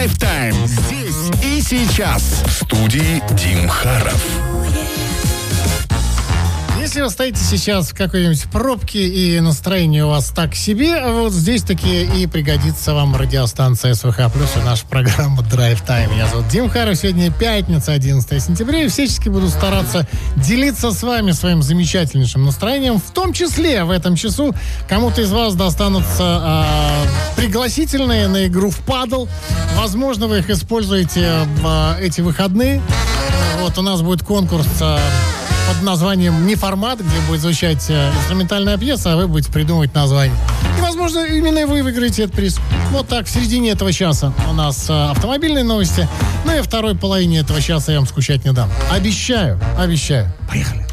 Драйв-тайм. Здесь и сейчас. В студии Дим Харов. Если вы стоите сейчас в какой-нибудь пробке и настроение у вас так себе, вот здесь таки и пригодится вам радиостанция СВХ Плюс и наша программа Drive Time. Меня зовут Дим Харов. Сегодня пятница, 11 сентября, и всячески буду стараться делиться с вами своим замечательнейшим настроением. В том числе в этом часу кому-то из вас достанутся пригласительные на игру в падл. Возможно, вы их используете в эти выходные. Вот у нас будет конкурс под названием «Неформат», где будет звучать инструментальная пьеса, а вы будете придумывать название. И, возможно, именно вы выиграете этот приз. Вот так, в середине этого часа у нас автомобильные новости. Ну и во второй половине этого часа я вам скучать не дам. Обещаю. Поехали.